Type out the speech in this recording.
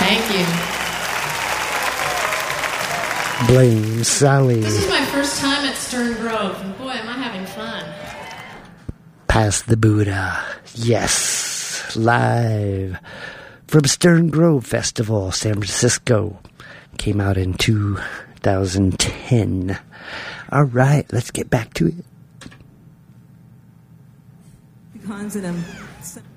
Thank you. Blame Sally. This is my first time at Stern Grove, and boy, am I having fun. Pass the Buddha. Yes. Live from Stern Grove Festival, San Francisco. Came out in 2010. All right, let's get back to it. Because of them.